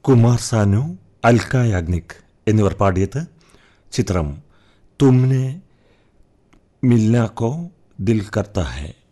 കുമാർ സാനു, അൽക്ക യാഗ്നിക് എന്നിവർ പാടിയത്. ചിത്രം തുമ്നെ മിൽന കോ ദിൽ കർത്താ ഹൈ.